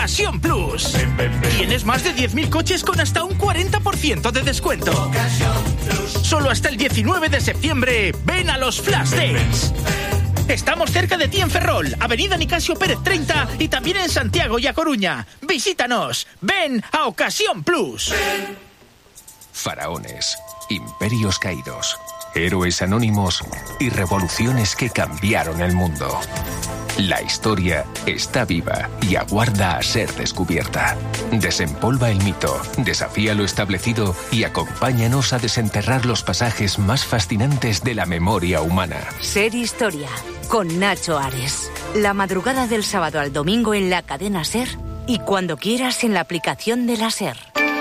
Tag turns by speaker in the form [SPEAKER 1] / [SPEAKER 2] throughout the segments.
[SPEAKER 1] Ocasión Plus. Tienes más de 10.000 coches con hasta un 40% de descuento. Solo hasta el 19 de septiembre, ven a los Flash Days. Estamos cerca de ti en Ferrol, Avenida Nicasio Pérez 30 y también en Santiago y A Coruña. Visítanos. Ven a Ocasión Plus.
[SPEAKER 2] Faraones, imperios caídos, héroes anónimos y revoluciones que cambiaron el mundo. La historia está viva y aguarda a ser descubierta. Desempolva el mito, desafía lo establecido y acompáñanos a desenterrar los pasajes más fascinantes de la memoria humana.
[SPEAKER 3] Ser Historia, con Nacho Ares. La madrugada del sábado al domingo en la cadena SER y cuando quieras en la aplicación de la SER.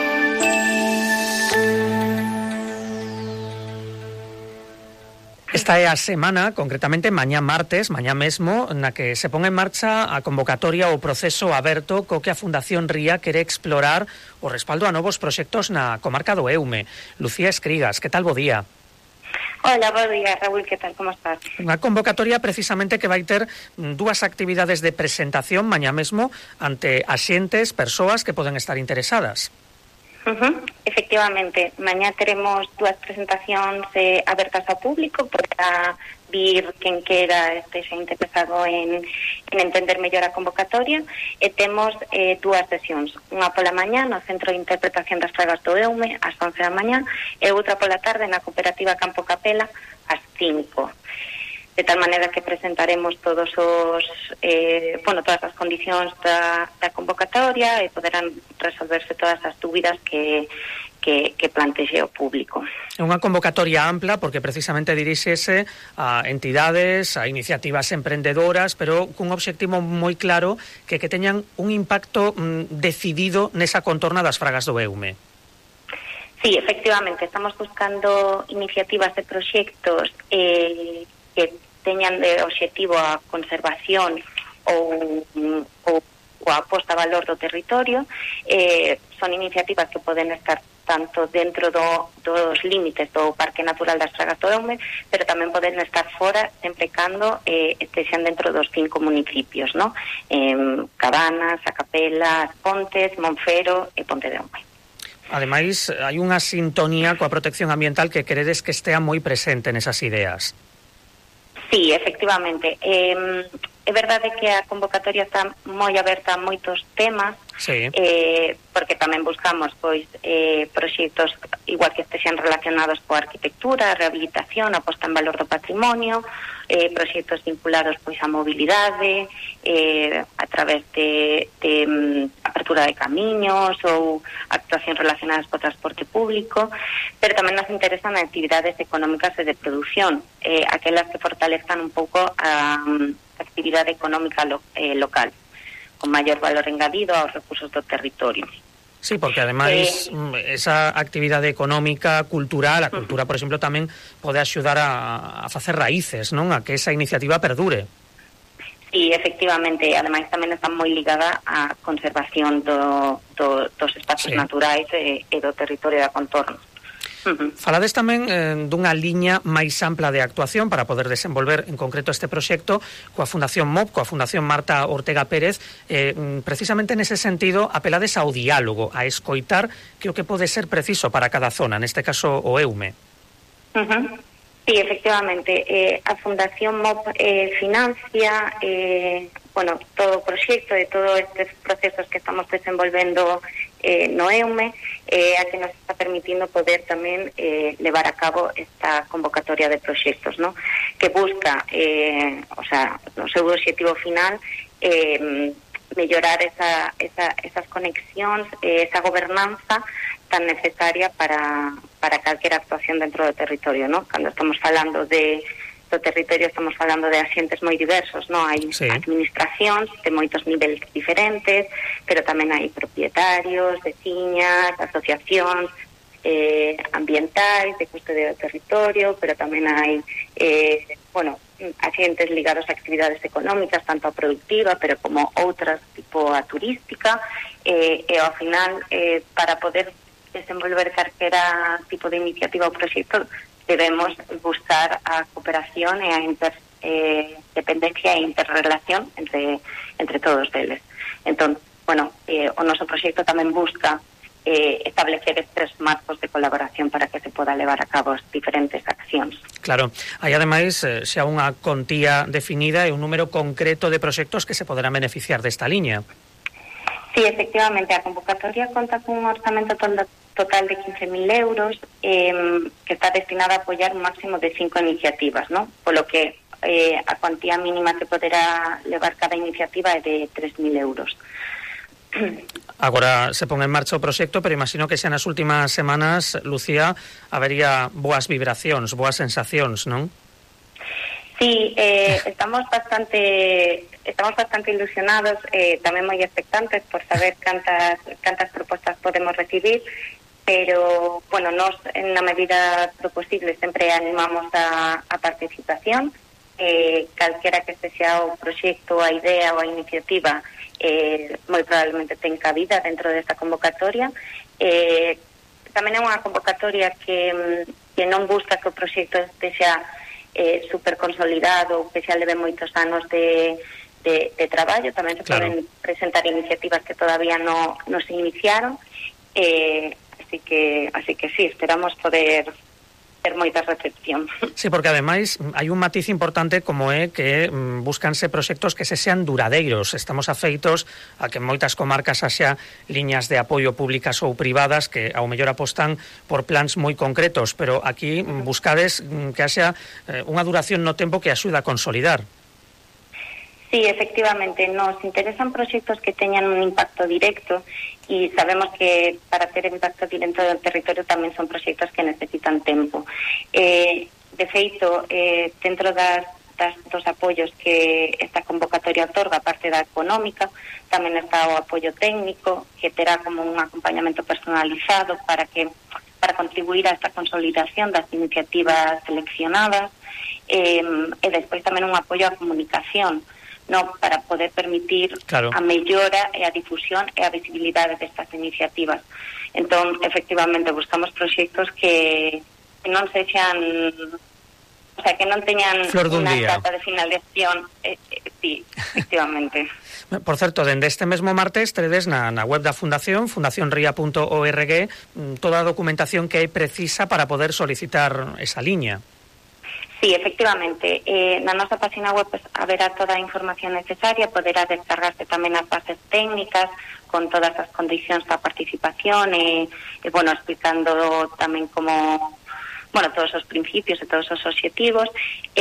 [SPEAKER 4] Esta é a semana, concretamente mañá martes, mañá mesmo, na que se pon en marcha a convocatoria ou proceso aberto co que a Fundación Ría quere explorar o respaldo a novos proxectos na comarca do Eume. Lucía Escrigas, que tal, bo día?
[SPEAKER 5] Hola, bo día, Raúl, que tal, como estás?
[SPEAKER 4] Unha convocatoria precisamente que vai ter dúas actividades de presentación mañá mesmo ante axentes, persoas que poden estar interesadas.
[SPEAKER 5] Efectivamente, mañá teremos dúas presentacións abertas ao público para vir quen quera estexa interesado en entender mellor a convocatoria e temos dúas sesións, unha pola mañá no Centro de Interpretación das Fragas do Eume ás 11 da mañá e outra pola tarde na Cooperativa Campo Capela ás 5. De tal maneira que presentaremos todos os todas as condicións da convocatoria e poderán resolverse todas as dúbidas que plantexe o público.
[SPEAKER 4] É unha convocatoria ampla porque precisamente dirixese a entidades, a iniciativas emprendedoras, pero cun obxectivo moi claro que teñan un impacto decidido nesa contorna das Fragas do Eume.
[SPEAKER 5] Sí, efectivamente, estamos buscando iniciativas de proxectos que teñan de obxectivo a conservación ou a posta a valor do territorio. Son iniciativas que poden estar tanto dentro dos límites do Parque Natural das Fragas do Eume, pero tamén poden estar fora, sempre cando estexan dentro dos 5 municipios, ¿no? Cabanas, A Capela, As Pontes, Monfero e Ponte de Eume.
[SPEAKER 4] Ademais, hai unha sintonía coa protección ambiental que queredes que estea moi presente nesas ideas.
[SPEAKER 5] Sí, efectivamente. É verdade que a convocatoria está moi aberta a moitos temas, sí. Porque tamén buscamos proxectos igual que estexan relacionados coa arquitectura, a rehabilitación, a posta en valor do patrimonio, proxectos vinculados á mobilidade, a través de apertura de camiños ou actuacións relacionadas co transporte público, pero tamén nos interesan actividades económicas e de produción, aquelas que fortalezcan un pouco a actividade económica local, con maior valor engadido aos recursos do territorio.
[SPEAKER 4] Sí, porque ademais esa actividade económica, cultural, a cultura, por exemplo, tamén pode axudar a facer raíces, non? A que esa iniciativa perdure.
[SPEAKER 5] Sí, efectivamente, ademais tamén está moi ligada á conservación dos espacios naturais e do territorio da contorno.
[SPEAKER 4] Falades tamén dunha liña máis ampla de actuación para poder desenvolver en concreto este proxecto coa Fundación MOP, coa Fundación Marta Ortega Pérez. Precisamente nese sentido apelades ao diálogo, a escoitar que o que pode ser preciso para cada zona, neste caso o Eume.
[SPEAKER 5] Sí, efectivamente, a Fundación MOP financia todo o proxecto e todos estes procesos que estamos desenvolvendo no Eume, a que nos está permitindo poder tamén levar a cabo esta convocatoria de proxectos, ¿no? Que busca, o seu objetivo final, mellorar esas conexións, esa gobernanza tan necesaria para calquera actuación dentro do territorio, ¿no? Cando estamos falando do territorio estamos falando de axentes moi diversos, non? Hai administracións de moitos niveles diferentes, pero tamén hai propietarios, veciñas, asociacións ambientais de custodia do territorio, pero tamén hai axentes ligados a actividades económicas, tanto a productiva, pero como outras, tipo a turística, e ao final, para poder desenvolver calquera tipo de iniciativa ou proxecto, debemos buscar a cooperación e a interdependencia e interrelación entre todos eles. Entón, o noso proxecto tamén busca establecer estes marcos de colaboración para que se poda levar a cabo as diferentes accións.
[SPEAKER 4] Claro, hai ademais xa unha contía definida e un número concreto de proxectos que se poderán beneficiar desta liña.
[SPEAKER 5] Sí, efectivamente, a convocatoria conta con un orzamento total de 15.000 euros que está destinada a apoiar un máximo de 5 iniciativas, ¿no? Polo que a cuantía mínima que poderá levar cada iniciativa é de 3.000 euros.
[SPEAKER 4] Agora se pon en marcha o proxecto, pero imagino que xa nas últimas semanas, Lucía, habería boas vibracións, boas sensacións, non?
[SPEAKER 5] Sí, estamos bastante ilusionados, tamén moi expectantes por saber cantas propostas podemos recibir, pero, nos, na medida do posible, sempre animamos a participación. Calquera que este xa o proxecto, a idea ou a iniciativa, moi probablemente ten cabida dentro desta convocatoria. Tamén é unha convocatoria que non busca que o proxecto estexa super consolidado ou que xa leve moitos anos de traballo. Tamén se poden presentar iniciativas que todavía non se iniciaron, así que sí, esperamos poder ter moita recepción.
[SPEAKER 4] Sí, porque ademais hai un matiz importante como é que búscanse proxectos que se sean duradeiros. Estamos afeitos a que en moitas comarcas haxa liñas de apoio públicas ou privadas que ao mellor apostan por plans moi concretos, pero aquí buscades que haxa unha duración no tempo que axuda a consolidar.
[SPEAKER 5] Sí, efectivamente, nos interesan proxectos que teñan un impacto directo e sabemos que para ter impacto directo no territorio tamén son proxectos que necesitan tempo. De feito, dentro dos apoios que esta convocatoria otorga, aparte da económica, tamén está o apoio técnico, que terá como un acompañamento personalizado para contribuir a esta consolidación das iniciativas seleccionadas, e despois tamén un apoio á comunicación, para poder permitir a mellora e a difusión e a visibilidade destas iniciativas. Entón, efectivamente, buscamos proxectos que non sexan, que non teñan unha data de finalización. Sí, efectivamente.
[SPEAKER 4] Por certo, dende este mesmo martes teredes na web da Fundación, fundacionria.org, toda a documentación que hai precisa para poder solicitar esa liña.
[SPEAKER 5] Sí, efectivamente. Na nosa página web haberá toda a información necesaria, poderá descargarse tamén as bases técnicas con todas as condicións da participación e explicando tamén como, todos os principios e todos os obxectivos.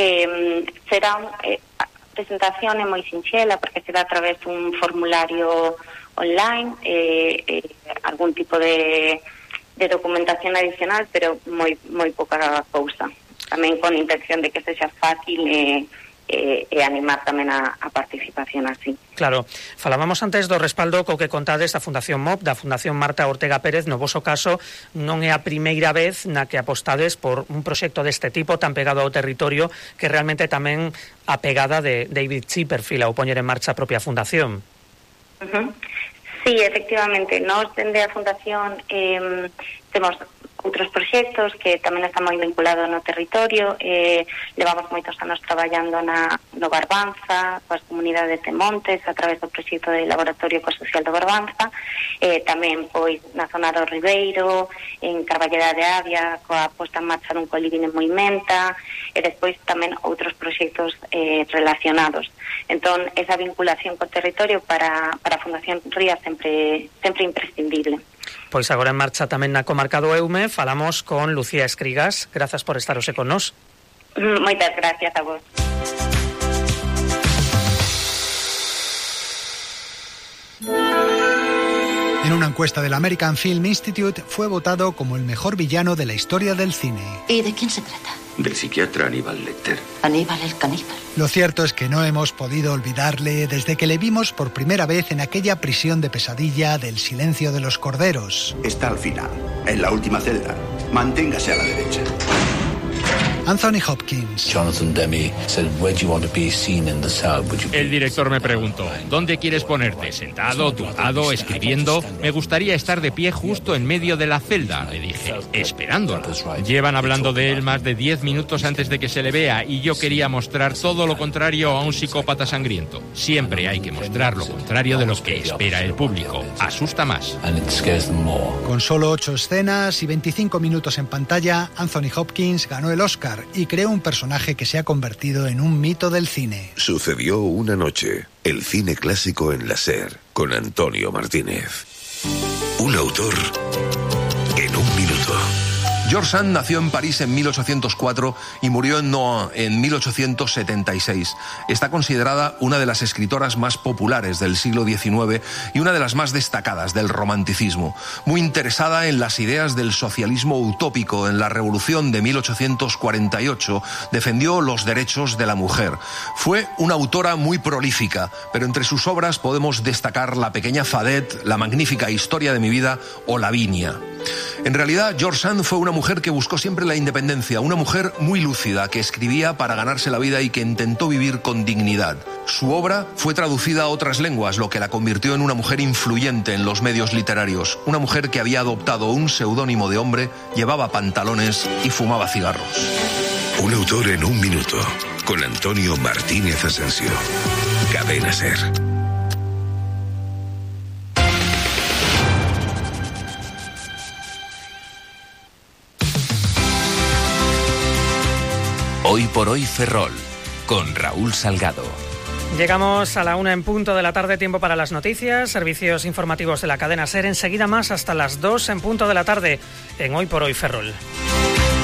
[SPEAKER 5] Será a presentación é moi sinxela porque será a través dun formulario online, algún tipo de documentación adicional, pero moi pouca cousa. Tamén con intención de que sexa fácil e animar tamén a participación así.
[SPEAKER 4] Claro, falábamos antes do respaldo co que contades da Fundación MOP, da Fundación Marta Ortega Pérez. No voso caso non é a primeira vez na que apostades por un proxecto deste tipo tan pegado ao territorio, que realmente tamén a pegada de David Chipperfield ao poñer en marcha a propia fundación.
[SPEAKER 5] Sí, efectivamente, nós dende a Fundación temos outros proxectos que tamén están moi vinculados no territorio. Levamos moitos anos traballando no Barbanza, coas comunidades de Montes, a través do proxecto de Laboratorio Ecosocial do Barbanza, tamén pois na zona do Ribeiro, en Carballeda de Avia, coa posta en marcha dun colibín en Moimenta, e despois tamén outros proxectos relacionados. Entón, esa vinculación co territorio para a Fundación Ría sempre imprescindible.
[SPEAKER 4] Pois agora en marcha tamén na comarca do Eume, falamos con Lucía Escrigas. Grazas por estar hoxe con nós.
[SPEAKER 5] Moitas gracias a vos.
[SPEAKER 6] En una encuesta del American Film Institute fue votado como el mejor villano de la historia del cine.
[SPEAKER 7] ¿Y de quién se trata?
[SPEAKER 8] Del psiquiatra Aníbal Lecter.
[SPEAKER 7] Aníbal el caníbal.
[SPEAKER 6] Lo cierto es que no hemos podido olvidarle desde que le vimos por primera vez en aquella prisión de pesadilla del Silencio de los Corderos.
[SPEAKER 8] Está al final, en la última celda. Manténgase a la derecha.
[SPEAKER 6] Anthony Hopkins.
[SPEAKER 9] Jonathan Demme said, "Where do you want to be seen in the cell?
[SPEAKER 10] El director me preguntó, ¿dónde quieres ponerte? ¿Sentado, tumbado, escribiendo? Me gustaría estar de pie justo en medio de la celda, le dije, esperándolo. Llevan hablando de él más de 10 minutos antes de que se le vea y yo quería mostrar todo lo contrario a un psicópata sangriento. Siempre hay que mostrar lo contrario de lo que espera el público. Asusta más.
[SPEAKER 6] Con solo 8 escenas y 25 minutos en pantalla, Anthony Hopkins ganó el Oscar y creó un personaje que se ha convertido en un mito del cine.
[SPEAKER 11] Sucedió una noche, el cine clásico en la SER, con Antonio Martínez. Un autor en un minuto.
[SPEAKER 12] George Sand nació en París en 1804 y murió en Nohant en 1876. Está considerada una de las escritoras más populares del siglo XIX y una de las más destacadas del romanticismo. Muy interesada en las ideas del socialismo utópico, en la Revolución de 1848, defendió los derechos de la mujer. Fue una autora muy prolífica, pero entre sus obras podemos destacar La pequeña Fadette, La magnífica historia de mi vida o Lavinia. En realidad, George Sand fue una mujer que buscó siempre la independencia, una mujer muy lúcida, que escribía para ganarse la vida y que intentó vivir con dignidad. Su obra fue traducida a otras lenguas, lo que la convirtió en una mujer influyente en los medios literarios, una mujer que había adoptado un seudónimo de hombre, llevaba pantalones y fumaba cigarros.
[SPEAKER 11] Un autor en un minuto, con Antonio Martínez Asensio. Cadena SER.
[SPEAKER 2] Hoy por hoy Ferrol, con Raúl Salgado.
[SPEAKER 4] Llegamos a la 1 en punto de la tarde, tiempo para las noticias, servicios informativos de la cadena SER. Enseguida más hasta las 2 en punto de la tarde en Hoy por hoy Ferrol.